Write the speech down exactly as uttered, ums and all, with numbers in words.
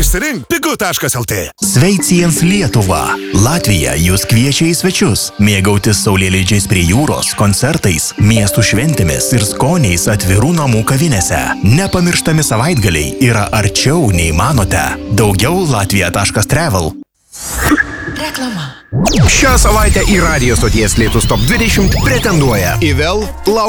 Išsirink pigu taškas el tė. Sveiciens Lietuva. Latvija jūs kviečia į svečius. Mėgautis saulėlydžiais prie jūros, koncertais, miestų šventėmis ir skoniais atvirų namų kavinėse. Nepamirštami savaitgaliai yra arčiau nei manote. Daugiau latvija taškas travel. Šią savaitę į radijo stoties Lietus Top dvidešimt pretenduoja Ivel, Laura